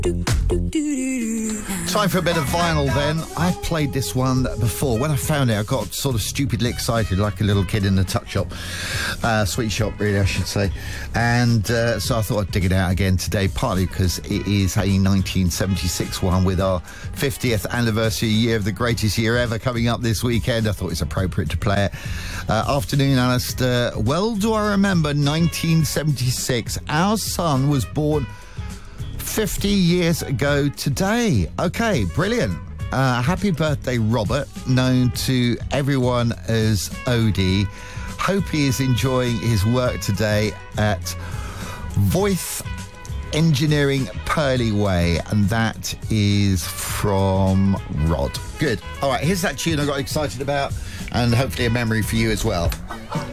Time for a bit of vinyl then. I played this one before. When I found it, I got sort of stupidly excited, like a little kid in the tuck shop. Sweet shop, really, I should say. And so I thought I'd dig it out again today, partly because it is a 1976 one with our 50th anniversary year of the greatest year ever coming up this weekend. I thought it was appropriate to play it. Afternoon, Alistair. Well, do I remember 1976? Our son was born 50 years ago today. Okay, brilliant. Happy birthday, Robert, known to everyone as Odie. Hope he is enjoying his work today at Voith Engineering Purley Way, and that is from Rod. Good. All right, here's that tune I got excited about, and hopefully a memory for you as well.